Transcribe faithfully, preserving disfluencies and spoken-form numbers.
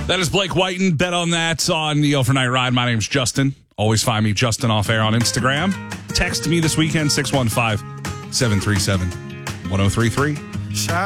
That is Blake Whiten. Bet on that on the Overnight Ride. My name's Justin. Always find me Justin Off Air on Instagram. Text me this weekend, six one five, seven three seven, one oh three three.